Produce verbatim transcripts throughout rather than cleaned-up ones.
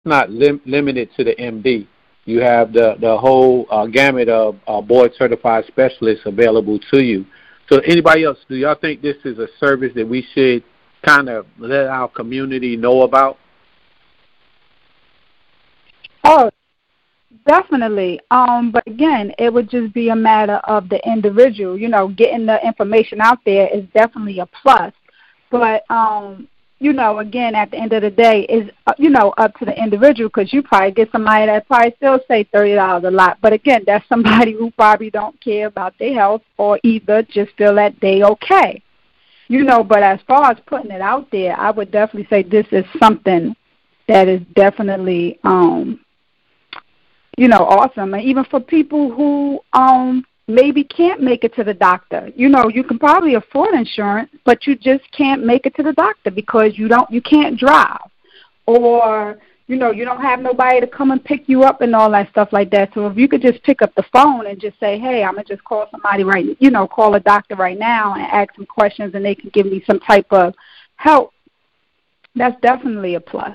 not lim- limited to the M D. You have the, the whole uh, gamut of uh, board-certified specialists available to you. So anybody else, do y'all think this is a service that we should kind of let our community know about? Oh, definitely. Um, but again, it would just be a matter of the individual. You know, getting the information out there is definitely a plus. But, um, you know, again, at the end of the day, is uh, you know, up to the individual, because you probably get somebody that probably still say thirty dollars a lot. But again, that's somebody who probably don't care about their health or either just feel that they okay. You know, but as far as putting it out there, I would definitely say this is something that is definitely, um, you know, awesome. And even for people who um, maybe can't make it to the doctor, you know, you can probably afford insurance, but you just can't make it to the doctor because you don't, you can't drive, or you know, you don't have nobody to come and pick you up and all that stuff like that. So if you could just pick up the phone and just say, hey, I'm gonna just call somebody right, you know, call a doctor right now and ask some questions, and they can give me some type of help. That's definitely a plus.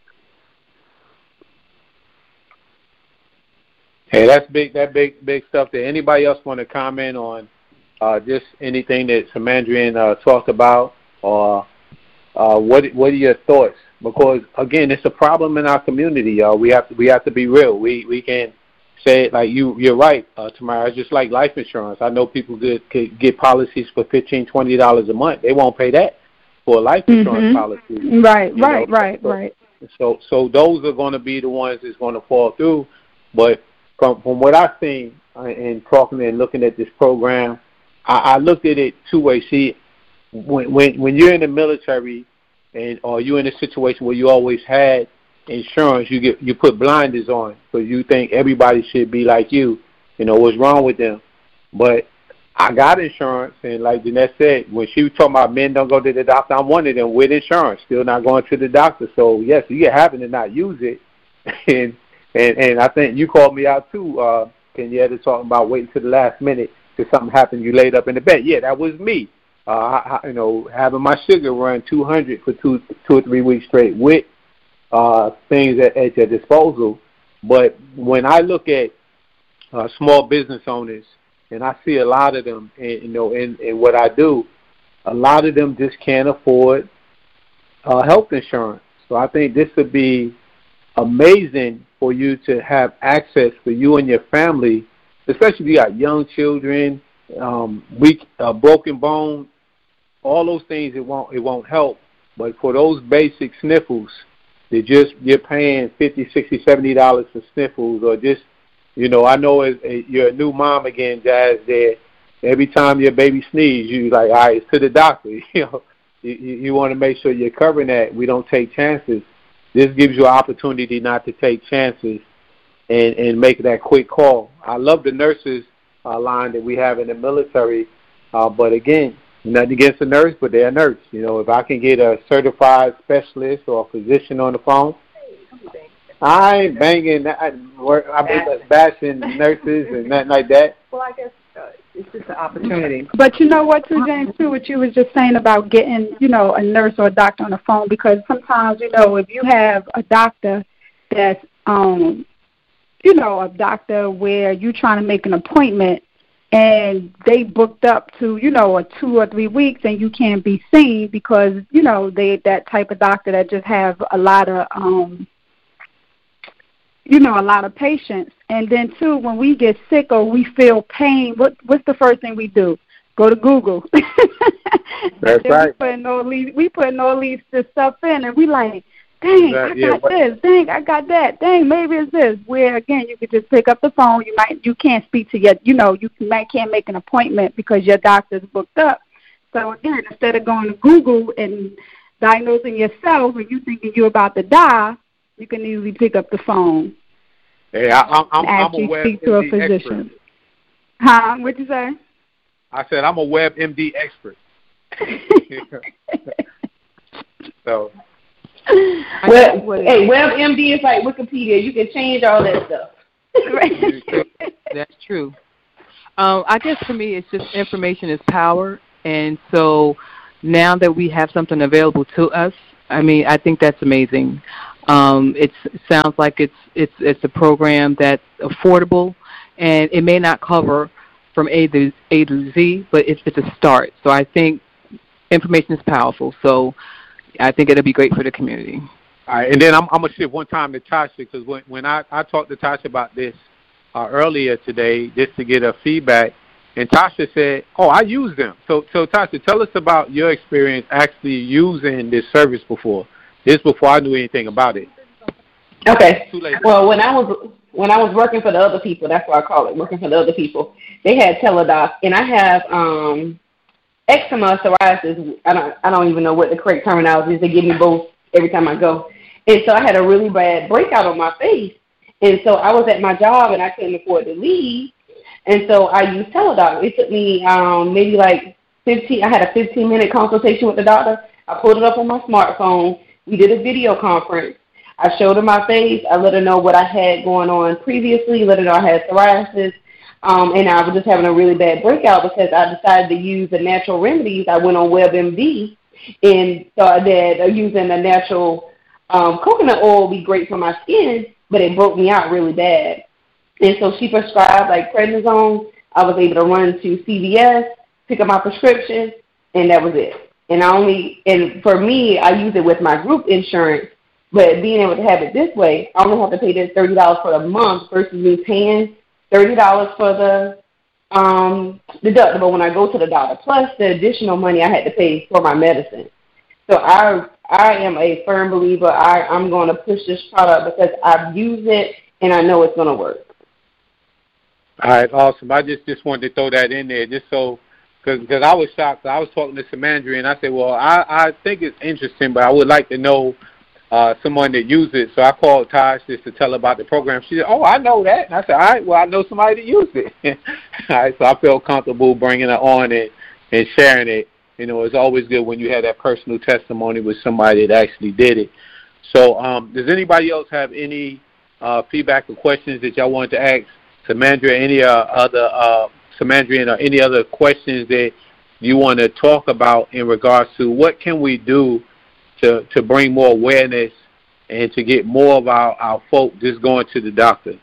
Hey, that's big. That big, big stuff. That anybody else want to comment on? Uh, just anything that Samandrian uh, talked about, or uh, what? What are your thoughts? Because again, it's a problem in our community, y'all. We have to. We have to be real. We we can say it like you. You're right, uh, Tamara. It's just like life insurance. I know people get could get policies for fifteen, twenty dollars a month. They won't pay that for a life insurance mm-hmm. policy. Right, right, know? right, so, right. So, so those are going to be the ones that's going to fall through, but. From from what I've seen uh, and talking and looking at this program, I, I looked at it two ways. See, when when when you're in the military, and or you're in a situation where you always had insurance, you get you put blinders on because you think everybody should be like you. You know what's wrong with them. But I got insurance, and like Jeanette said, when she was talking about men don't go to the doctor, I'm one of them with insurance, still not going to the doctor. So yes, you happen to not use it, and. And and I think you called me out too, uh, Kenyatta, talking about waiting to the last minute because something happened. You laid up in the bed. Yeah, that was me. Uh, I, you know, having my sugar run two hundred for two two or three weeks straight with uh, things at, at your disposal. But when I look at uh, small business owners, and I see a lot of them, in, you know, in, in what I do, a lot of them just can't afford uh, health insurance. So I think this would be amazing for you to have access for you and your family, especially if you got young children, um, weak, uh, broken bone, all those things. It won't it won't help. But for those basic sniffles, they just you're paying fifty, sixty, seventy dollars for sniffles, or just you know I know as a, you're a new mom again, Jazz. There, every time your baby sneezes, you like, all right, it's to the doctor. You know, you, you want to make sure you're covering that. We don't take chances. This gives you an opportunity not to take chances and, and make that quick call. I love the nurses uh, line that we have in the military, uh, but again, nothing against a nurse, but they're a nurse. You know, if I can get a certified specialist or a physician on the phone, I ain't banging, I, I'm bashing nurses and nothing like that. Well, I guess uh, it's just an opportunity. But you know what, too, James, too, what you was just saying about getting, you know, a nurse or a doctor on the phone, because sometimes, you know, if you have a doctor that's, um, you know, a doctor where you're trying to make an appointment and they booked up to, you know, a two or three weeks and you can't be seen because, you know, they that type of doctor that just have a lot of, um, you know, a lot of patients. And then, too, when we get sick or we feel pain, what what's the first thing we do? Go to Google. That's right. We putting all these, we putting all these this stuff in, and we like, dang, that, I got yeah, this. Dang, I got that. Dang, maybe it's this. Where, again, you could just pick up the phone. You might, you can't speak to your, you know, you might can't make an appointment because your doctor's booked up. So, again, instead of going to Google and diagnosing yourself and you thinking you're about to die, you can easily pick up the phone. Hey, I, I'm, I'm, I'm a web speak to a physician. Expert. Huh? What'd you say? I said I'm a web M D expert. So, well, hey, WebMD is like Wikipedia. You can change all that stuff. That's true. Um, I guess for me, it's just information is power, and so now that we have something available to us, I mean, I think that's amazing. Um, it's, it sounds like it's it's it's a program that's affordable, and it may not cover from A to A to Z, but it's it's a start. So I think information is powerful. So I think it'll be great for the community. All right, and then I'm, I'm gonna shift one time to Tasha, because when when I, I talked to Tasha about this uh, earlier today, just to get her feedback, and Tasha said, "Oh, I use them." So so Tasha, tell us about your experience actually using this service before. This before I knew anything about it. Okay. Well, when I was when I was working for the other people, that's what I call it, working for the other people. They had Teladoc, and I have um, eczema, psoriasis. I don't I don't even know what the correct terminology is. They give me both every time I go, and so I had a really bad breakout on my face, and so I was at my job and I couldn't afford to leave, and so I used Teladoc. It took me um, maybe like fifteen. I had a fifteen minute consultation with the doctor. I pulled it up on my smartphone. We did a video conference. I showed her my face. I let her know what I had going on previously, let her know I had psoriasis, um, and I was just having a really bad breakout because I decided to use the natural remedies. I went on WebMD and thought that using the natural um, coconut oil would be great for my skin, but it broke me out really bad. And so she prescribed like prednisone. I was able to run to C V S, pick up my prescription, and that was it. And I only, and for me, I use it with my group insurance, but being able to have it this way, I only have to pay this thirty dollars for the month versus me paying thirty dollars for the um, deductible when I go to the doctor, plus the additional money I had to pay for my medicine. So I I am a firm believer. I, I'm going to push this product because I've used it and I know it's going to work. All right, awesome. I just, just wanted to throw that in there just so, because I was shocked. I was talking to Samandria, and I said, well, I, I think it's interesting, but I would like to know uh, someone that used it. So I called Tosh just to tell her about the program. She said, oh, I know that. And I said, all right, well, I know somebody that used it. All right, so I felt comfortable bringing her on and, and sharing it. You know, it's always good when you have that personal testimony with somebody that actually did it. So um, does anybody else have any uh, feedback or questions that y'all wanted to ask Samandria, any uh, other uh, Samandria, or any other questions that you want to talk about in regards to what can we do to, to bring more awareness and to get more of our, our folk just going to the doctor?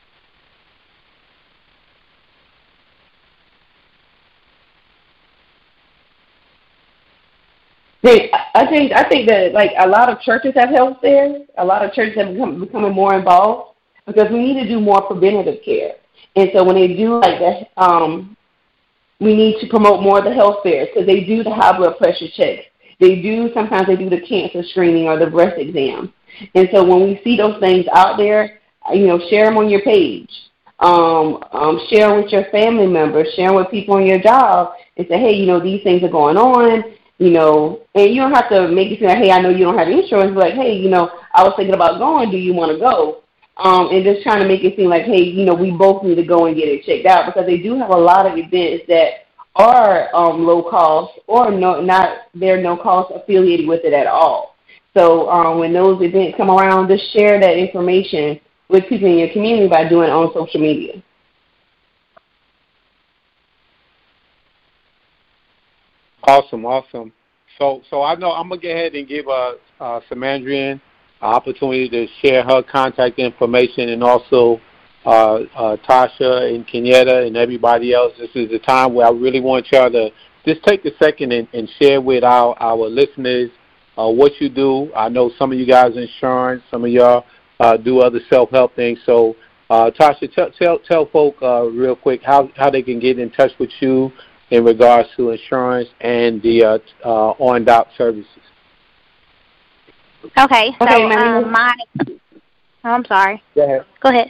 I think I think that like a lot of churches have health fairs. A lot of churches have become becoming more involved because we need to do more preventative care. And so when they do like that, um, we need to promote more of the health fairs because they do the high blood pressure checks. They do sometimes they do the cancer screening or the breast exam. And so when we see those things out there, you know, share them on your page. Um, um, share with your family members. Share with people on your job and say, hey, you know, these things are going on. You know, and you don't have to make it seem like, hey, I know you don't have insurance, but like, hey, you know, I was thinking about going. Do you want to go? Um, and just trying to make it seem like, hey, you know, we both need to go and get it checked out because they do have a lot of events that are um, low cost or no, not they're no cost affiliated with it at all. So um, when those events come around, just share that information with people in your community by doing it on social media. Awesome, awesome. So, so I know I'm gonna go ahead and give uh, uh, Samandria an opportunity to share her contact information, and also uh, uh, Tasha and Kenyatta and everybody else. This is the time where I really want y'all to just take a second and, and share with our our listeners uh, what you do. I know some of you guys insurance, some of y'all uh, do other self-help things. So, uh, Tasha, tell tell tell folk uh, real quick how how they can get in touch with you in regards to insurance and the uh, uh, on-doc services. Okay, so okay, um, my, oh, I'm sorry. Go ahead. Go ahead.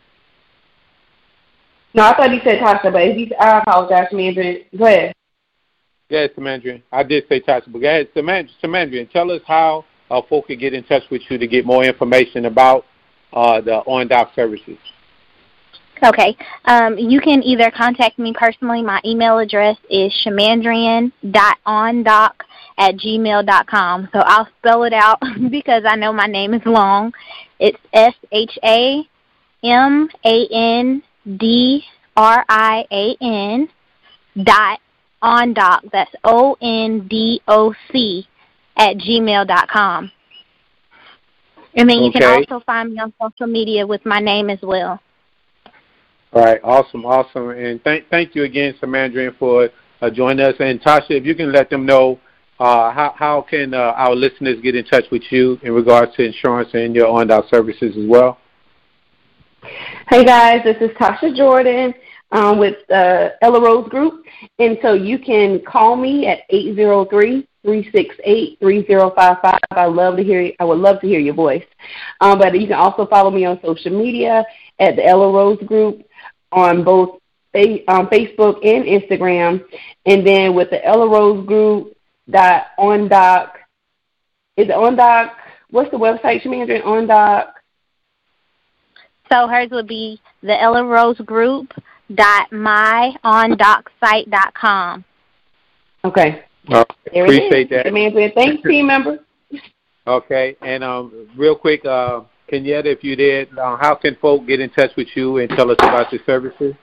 No, I thought you said Tasha, but if you, I apologize, Samandria. Go ahead. Yeah, Samandria. I did say Tasha, but go ahead, Samandria. Samandria, tell us how uh, folk can get in touch with you to get more information about uh, the on-doc services. Okay. Um, you can either contact me personally. My email address is shamandrian dot ondoc at gmail dot com. So I'll spell it out because I know my name is long. It's S H A M A N D R I A N dot ondoc. That's O N D O C at gmail dot com. And then you okay. can also find me on social media with my name as well. All right, awesome, awesome. And thank thank you again, Samandrian, for uh, joining us. And Tasha, if you can let them know uh, how, how can uh, our listeners get in touch with you in regards to insurance and your on-doc services as well. Hey, guys, this is Tasha Jordan um, with uh, Ella Rose Group. And so you can call me at eight zero three, three six eight, three zero five five. I love to hear. I would love to hear your voice. Um, but you can also follow me on social media at the Ella Rose Group on both um, Facebook and Instagram. And then with the Ella Rose Group dot on doc. Is it on doc? What's the website, Shamandra? On doc. So hers would be the Ella Rose Group dot my on doc site dot com. Okay. Well, appreciate that. Shamandra, thanks, team member. Okay, and um, real quick, uh, Kenyatta, if you did, uh, how can folk get in touch with you and tell us about your services?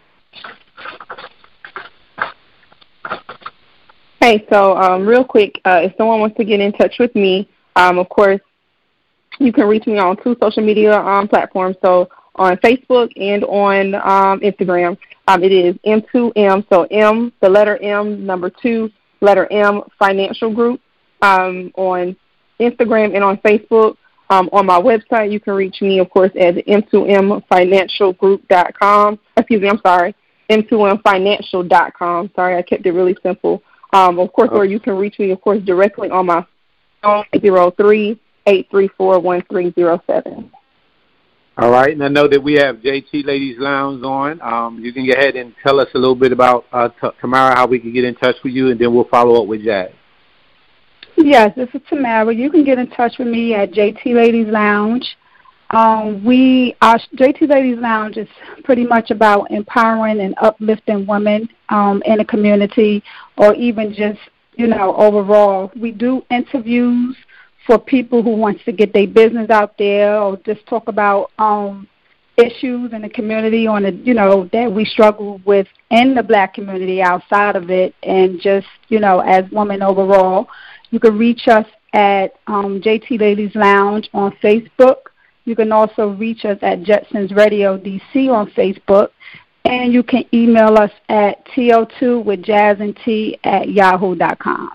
Hey, so um, real quick, uh, if someone wants to get in touch with me, um, of course, you can reach me on two social media um, platforms. So on Facebook and on um, Instagram, um, it is M two M. So M, the letter M, number two, letter M, Financial Group. Um, on Instagram and on Facebook. Um, on my website, you can reach me, of course, at m two m financial group dot com. Excuse me, I'm sorry, m two m financial dot com. Sorry, I kept it really simple. Um, of course, or you can reach me, of course, directly on my phone, eight zero three, eight three four, one three zero seven. All right, and I know that we have J T Ladies Lounge on. Um, you can go ahead and tell us a little bit about uh, t- Tamara, how we can get in touch with you, and then we'll follow up with Jazz. Yes, this is Tamara. You can get in touch with me at J T Ladies Lounge. Um, we, our J T Ladies Lounge is pretty much about empowering and uplifting women um, in the community, or even just, you know, overall. We do interviews for people who wants to get their business out there, or just talk about um, issues in the community on the, you know, that we struggle with in the Black community, outside of it, and just, you know, as women overall. You can reach us at um, J T Ladies Lounge on Facebook. You can also reach us at Jetsons Radio D C on Facebook. And you can email us at T O two with Jazz and T at yahoo dot com.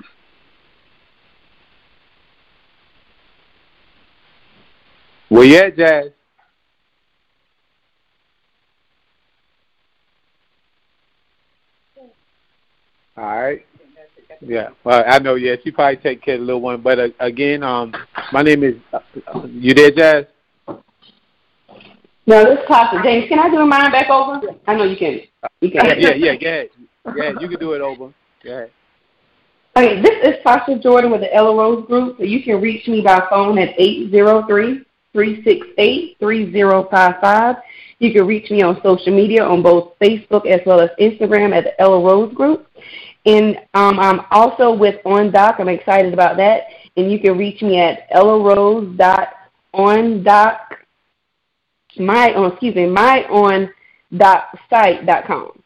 Where you at, Jazz? All right. Yeah, well, I know. Yeah, she probably take care of the little one. But uh, again, um, my name is. Uh, you there, Jazz? No, this is Tasha. James, can I do mine back over? I know you can. You can. Yeah, yeah, go ahead. Yeah, you can do it over. Go ahead. Okay, this is Tasha Jordan with the Ella Rose Group. So you can reach me by phone at eight zero three, three six eight, three zero five five. You can reach me on social media on both Facebook as well as Instagram at the Ella Rose Group. And um, I'm also with OnDoc. I'm excited about that. And you can reach me at ella rose dot on doc, my, oh, excuse me, my on doc site dot com.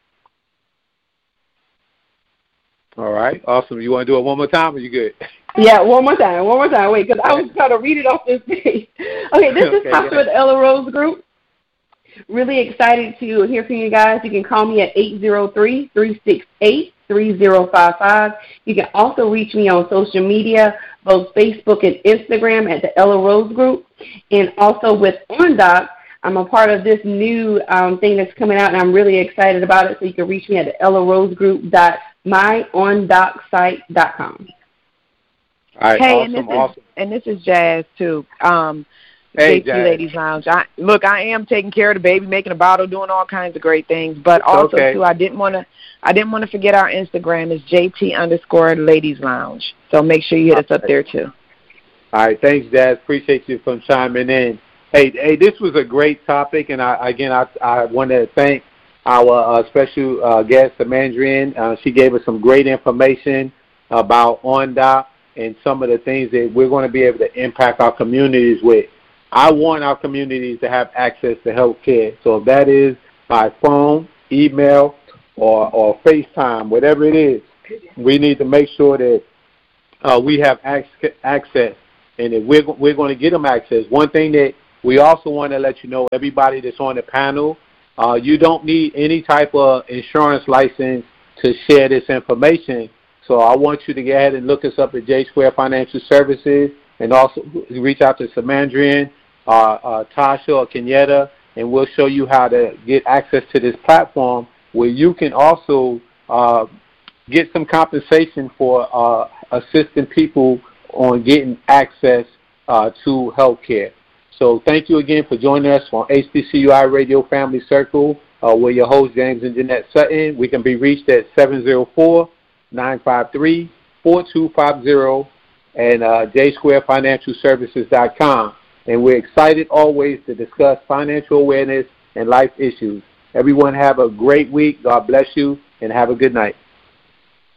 All right, awesome. You want to do it one more time, or you good? Yeah, one more time, one more time. Wait, because I was trying to read it off this page. Okay, this is Tasha with the Ella Rose Group. Really excited to hear from you guys. You can call me at eight zero three, three six eight, three zero five five. You can also reach me on social media, both Facebook and Instagram at the Ella Rose Group. And also with OnDoc, I'm a part of this new um, thing that's coming out, and I'm really excited about it. So you can reach me at the ella rose group dot my on doc site dot com. All right, hey, awesome, and this awesome. Is, and this is Jazz, too. Um, Hey, J T Ladies Lounge. I, look, I am taking care of the baby, making a bottle, doing all kinds of great things. But also, okay. too, I didn't want to. I didn't want to forget our Instagram is J T underscore Ladies Lounge. So make sure you hit us up there too. All right, thanks, Jazz. Appreciate you for chiming in. Hey, hey, this was a great topic, and I, again, I, I want to thank our uh, special uh, guest, Samandrian. Uh, she gave us some great information about OnDoc and some of the things that we're going to be able to impact our communities with. I want our communities to have access to health care. So if that is by phone, email, or, or FaceTime, whatever it is, we need to make sure that uh, we have ac- access and if we're we're going to get them access. One thing that we also want to let you know, everybody that's on the panel, uh, you don't need any type of insurance license to share this information. So I want you to go ahead and look us up at J Square Financial Services, and also reach out to Samandrian, uh, uh, Tasha, or Kenyatta, and we'll show you how to get access to this platform where you can also uh, get some compensation for uh, assisting people on getting access uh, to health care. So thank you again for joining us on H B C U I Radio Family Circle. Uh, we're your hosts, James and Jeanette Sutton. We can be reached at seven zero four, nine five three, four two five zero and uh, j square financial services dot com. And we're excited always to discuss financial awareness and life issues. Everyone have a great week. God bless you, and have a good night.